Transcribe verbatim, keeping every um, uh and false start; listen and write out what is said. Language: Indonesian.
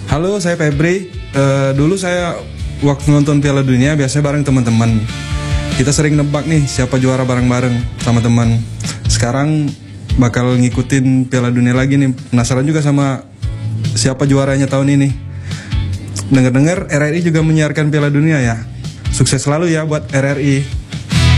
Halo, saya Febri. Uh, dulu saya waktu nonton Piala Dunia biasanya bareng teman-teman. Kita sering nebak nih siapa juara bareng-bareng sama teman. Sekarang bakal ngikutin Piala Dunia lagi nih. Penasaran juga sama siapa juaranya tahun ini. Dengar-dengar R R I juga menyiarkan Piala Dunia ya. Sukses selalu ya buat R R I.